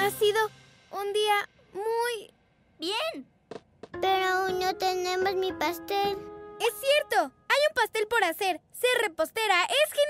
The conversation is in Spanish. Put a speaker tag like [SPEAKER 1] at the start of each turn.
[SPEAKER 1] Ha sido un día muy...
[SPEAKER 2] Bien.
[SPEAKER 3] Pero aún no tenemos mi pastel.
[SPEAKER 1] ¡Es cierto! Hay un pastel por hacer. Ser repostera es